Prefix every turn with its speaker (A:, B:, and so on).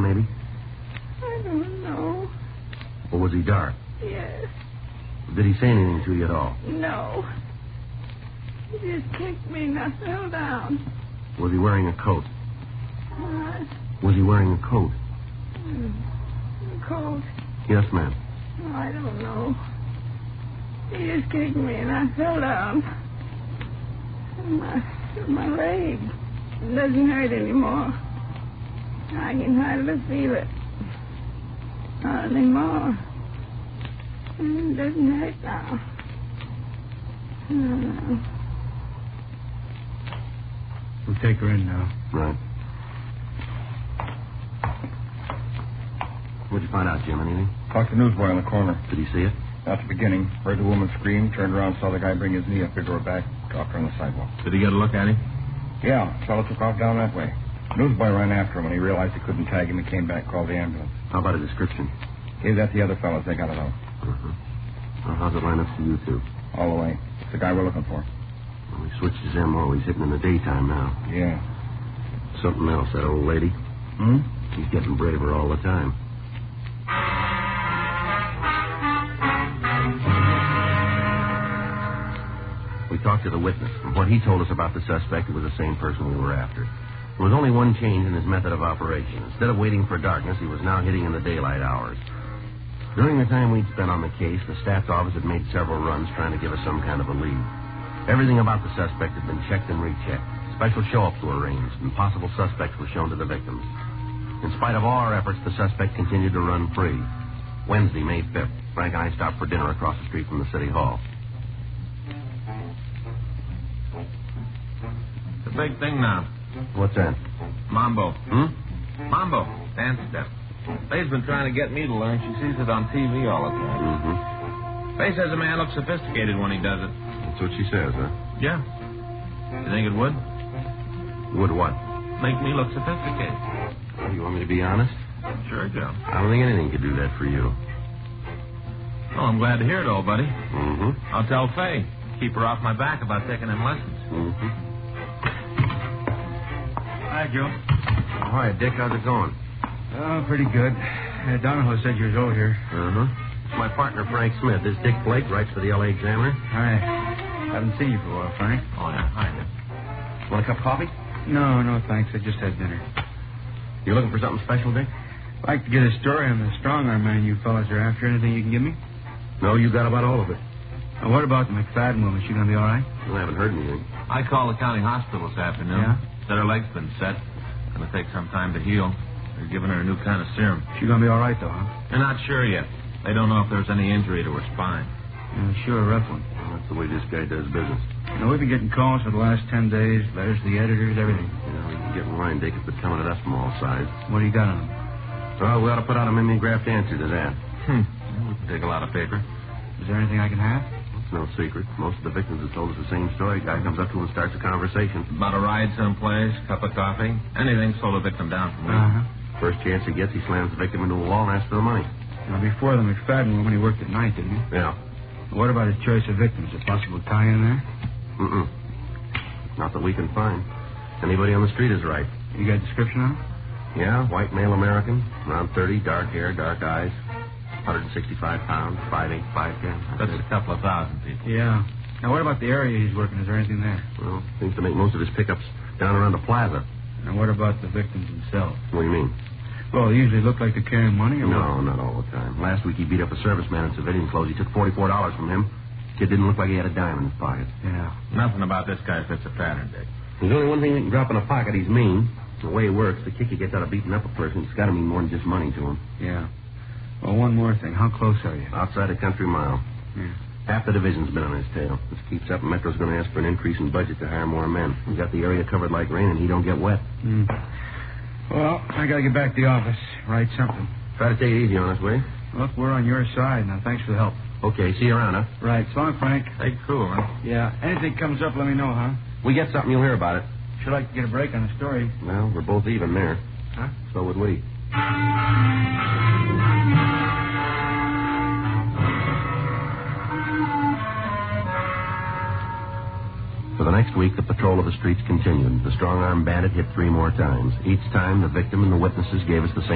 A: maybe?
B: I don't know.
A: Or was he dark?
B: Yes.
A: Did he say anything to you at all?
B: No. He just kicked me and I fell down.
A: Was he wearing a coat?
B: What?
A: Was he wearing a coat?
B: Cold.
A: Yes, ma'am.
B: Oh, I don't know. He just kicked me and I fell down. And my leg doesn't hurt anymore. I can hardly feel it. Not anymore. It doesn't hurt now. No.
C: We'll take her in now.
A: Right. What'd you find out, Jim? Anything?
D: Talked to the newsboy on the corner.
A: Did he see it?
D: At the beginning. Heard the woman scream, turned around, saw the guy bring his knee up into her back, dropped her on the sidewalk.
E: Did he get a look at him?
D: Yeah, fellow took off down that way. Newsboy ran after him when he realized he couldn't tag him. He came back, called the ambulance.
A: How about a description?
D: Gave that to the other fellows. They got it out.
A: Uh-huh. Well, how's it line up to you two?
D: All the way. It's the guy we're looking for.
A: Well, he switched his M.O. He's hitting in the daytime now.
D: Yeah.
A: Something else, that old lady.
D: Hmm?
A: She's getting braver all the time. We talked to the witness, and what he told us about the suspect was the same person we were after. There was only one change in his method of operation. Instead of waiting for darkness, he was now hitting in the daylight hours. During the time we'd spent on the case, the staff's office had made several runs trying to give us some kind of a lead. Everything about the suspect had been checked and rechecked. Special show-ups were arranged, and possible suspects were shown to the victims. In spite of all our efforts, the suspect continued to run free. Wednesday, May 5th, Frank and I stopped for dinner across the street from the city hall.
E: The big thing now.
A: What's that?
E: Mambo.
A: Hmm?
E: Mambo. Dance step. Faye's been trying to get me to learn. She sees it on TV all the time.
A: Mm-hmm.
E: Faye says a man looks sophisticated when he does it.
A: That's what she says, huh?
E: Yeah. You think it would?
A: Would what?
E: Make me look sophisticated.
A: Well, you want me to be honest?
E: Sure, Joe.
A: I don't think anything could do that for you.
E: Well, I'm glad to hear it, old buddy.
A: Mm-hmm.
E: I'll tell Faye. Keep her off my back about taking them lessons.
A: Mm-hmm.
C: Hi, Joe.
A: Oh, hi, Dick. How's it going?
C: Oh, pretty good. Donahoe said you was over here.
A: Uh-huh. It's my partner, Frank Smith. This Dick Blake writes for the L.A. Examiner.
C: Hi. Haven't seen you for a while, Frank.
E: Oh, yeah. Hi, Dick.
A: Want a cup of coffee?
C: No, thanks. I just had dinner.
A: You looking for something special, Dick?
C: I'd like to get a story on the strong-arm man you fellas are after. Anything you can give me?
A: No, you got about all of it.
C: What about the McFadden woman? She gonna be all right?
A: Well, I haven't heard anything.
E: I called the county hospital this afternoon.
C: Yeah?
E: Said her leg's been set. Gonna take some time to heal. They're giving her a new kind of serum.
C: She gonna be all right, though, huh?
E: They're not sure yet. They don't know if there's any injury to her spine.
C: Yeah, sure, a rough one.
A: Well, that's the way this guy does business.
C: We've been getting calls for the last 10 days, letters to the editors, everything.
A: You know, you can get in line, Dick, if it's coming at us from all sides.
C: What do you got on them?
A: Well, we ought to put out a mimeographed answer to that.
E: We can take a lot of paper.
C: Is there anything I can have?
A: It's no secret. Most of the victims have told us the same story. Guy comes up to him and starts a conversation.
E: About a ride someplace, cup of coffee, anything slow the victim down from leaving.
A: First chance he gets, he slams the victim into a wall and asks for the money.
C: Now, before the McFadden woman, he worked at night, didn't he?
A: Yeah.
C: What about his choice of victims? A possible tie-in there?
A: Mm-mm. Not that we can find. Anybody on the street is right.
C: You got a description on him?
A: Yeah, white male American, around 30, dark hair, dark eyes, 165 pounds, 5'8", 5'10".
E: That's a couple of thousand people.
C: Yeah. Now, what about the area he's working? Is there anything there?
A: Well, seems to make most of his pickups down around the plaza.
C: Now, what about the victims themselves?
A: What do you mean?
C: Well, they usually look like they're carrying money or
A: No,
C: what?
A: not all the time. Last week he beat up a serviceman in civilian clothes. He took $44 from him. Kid didn't look like he had a dime in his pocket.
C: Yeah.
E: Nothing about this guy fits a pattern, Dick.
A: There's only one thing he can drop in a pocket. He's mean. The way it works, the kick he gets out of beating up a person, it's got to mean more than just money to him.
C: Yeah. Well, one more thing. How close are you?
A: Outside a country mile.
C: Yeah.
A: Half the division's been on his tail. This keeps up, and Metro's going to ask for an increase in budget to hire more men. He's got the area covered like rain, and he don't get wet.
C: Well, I got to get back to the office. Write something.
A: Try to take it easy on us, will you?
C: Look, we're on your side. Now, thanks for the help.
A: Okay, see you around, huh?
C: Right. So long, Frank.
E: Hey, cool, huh?
C: Yeah. Anything comes up, let me know, huh?
A: We get something, you'll hear about it.
C: Should like to get a break on the story.
A: Well, we're both even there.
C: Huh?
A: So would we. For the next week, the patrol of the streets continued. The strong-arm bandit hit 3 more times. Each time, the victim and the witnesses gave us the same